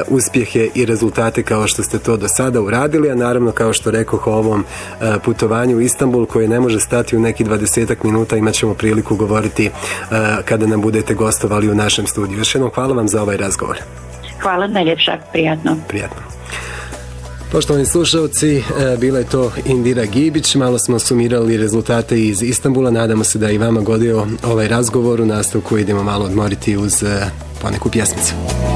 uspjehe i rezultate kao što ste to do sada uradili, a naravno kao što rekoh o ovom putovanju u Istanbul koje ne može stati u neki 20 minuta, imat ćemo priliku govoriti kada nam budete gostovali u našem studiju. Još jednom hvala vam za ovaj razgovor. Hvala najljepša, prijatno. Prijatno. Poštovani slušalci, bila je to Indira Gibić, malo smo sumirali rezultate iz Istanbula, nadamo se da i vama godio ovaj razgovor, u nastavku idemo malo odmoriti uz poneku pjesmicu.